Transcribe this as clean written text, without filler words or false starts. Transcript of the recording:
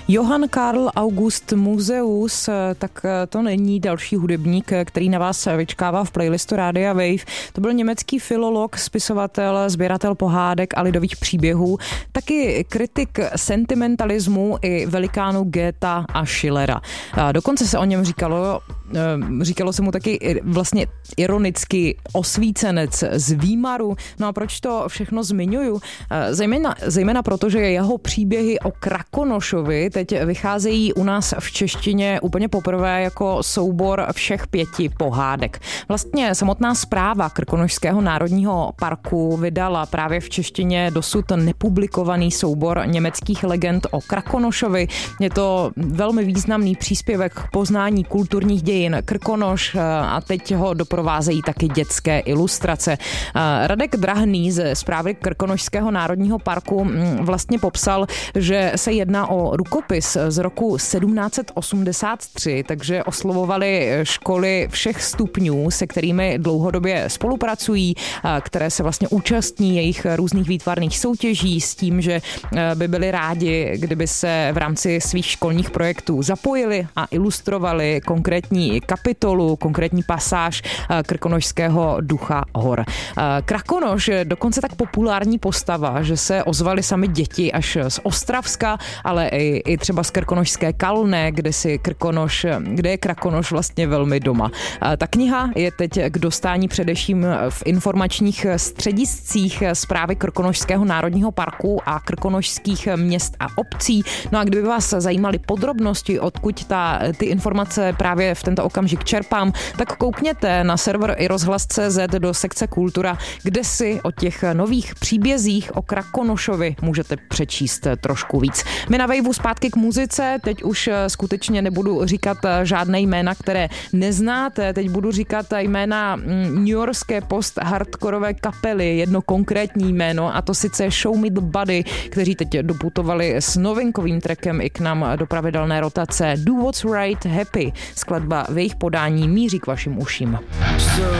Johann Karl August Museus, tak to není další hudebník, který na vás vyčkává v playlistu Rádia Wave. To byl německý filolog, spisovatel, sběratel pohádek a lidových příběhů, taky kritik sentimentalismu i velikánu Goetha a Schillera. A dokonce se o něm říkalo se mu taky vlastně ironicky osvícenec z Výmaru. No a proč to všechno zmiňuju? Zejména proto, že jeho příběhy o Krakonošovi teď vycházejí u nás v češtině úplně poprvé jako soubor všech 5 pohádek. Vlastně samotná správa Krkonošského národního parku vydala právě v češtině dosud nepublikovaný soubor německých legend o Krakonošovi. Je to velmi významný příspěvek k poznání kulturních dějin Krkonoš a teď ho doprovázejí taky dětské ilustrace. Radek Drahný ze správy Krkonošského národního parku vlastně popsal, že se jedná o rukopis z roku 1783, takže oslovovali školy všech stupňů, se kterými dlouhodobě spolupracují, které se vlastně účastní jejich různých výtvarných soutěží s tím, že by byli rádi, kdyby se v rámci svých školních projektů zapojili a ilustrovali konkrétní kapitolu, konkrétní pasáž krkonošského ducha hor. Krakonoš je dokonce tak populární postava, že se ozvali sami děti až z Ostravska, ale i třeba z krkonošské Kalné, kde je Krakonoš vlastně velmi doma. Ta kniha je teď k dostání především v informačních střediscích správy Krkonošského národního parku a krkonošských měst a obcí. No a kdyby vás zajímaly podrobnosti, odkud ty informace právě v tento okamžik čerpám, tak koukněte na server iRozhlas.cz do sekce Kultura, kde si o těch nových příbězích o Krakonošovi můžete přečíst trošku víc. My na Waveu zpátky k muzice, teď už skutečně nebudu říkat žádné jména, které neznáte, teď budu říkat jména newyorské post-hardkorové kapely, jedno konkrétní jméno, a to sice Show Me the Body, kteří teď doputovali s novinkovým trackem i k nám do pravidelné rotace Do What's Right Happy. Skladba v jejich podání míří k vašim uším.